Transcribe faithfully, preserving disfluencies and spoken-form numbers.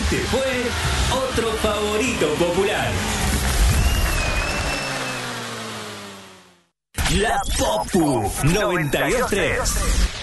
Este fue otro favorito popular. La Popu noventa y dos punto tres.